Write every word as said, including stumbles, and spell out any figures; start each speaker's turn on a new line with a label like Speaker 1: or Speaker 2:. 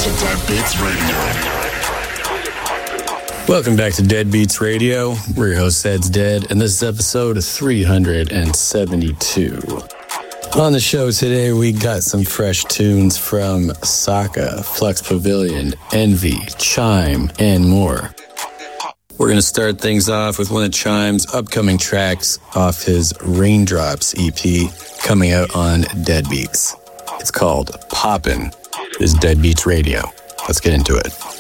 Speaker 1: to Dead Beats Radio.
Speaker 2: Welcome back to Dead Beats Radio. We're your host, Ed's Dead, and this is episode three hundred seventy-two. On the show today, we got some fresh tunes from Saka, Flux Pavilion, Envy, Chime, and more. We're going to start things off with one of Chime's upcoming tracks off his Raindrops E P coming out on Dead Beats. It's called Poppin'. This is Dead Beats Radio. Let's get into it.